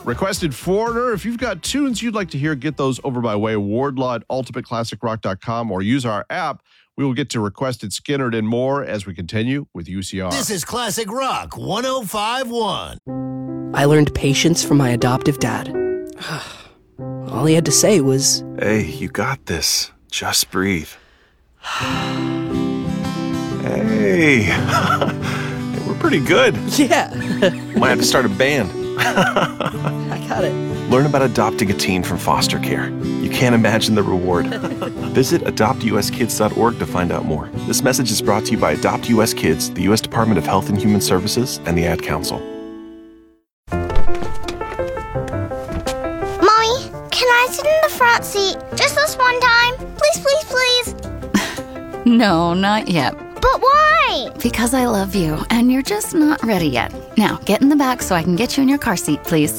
Requested Foreigner. If you've got tunes you'd like to hear, get those over by way of Wardlaw at ultimateclassicrock.com or use our app. We will get to Requested, Skynyrd, and more as we continue with UCR. This is Classic Rock 105.1. I learned patience from my adoptive dad. All he had to say was, "Hey, you got this. Just breathe." Hey, we're pretty good. yeah, Might have to start a band. I got it. Learn about adopting a teen from foster care. You can't imagine the reward. Visit adoptuskids.org to find out more. This message is brought to you by Adopt US Kids, the U.S. Department of Health and Human Services, and the Ad Council. Mommy, can I sit in the front seat just this one time? Please, please, please. No, not yet. But why? Because I love you, and you're just not ready yet. Now, get in the back so I can get you in your car seat, please.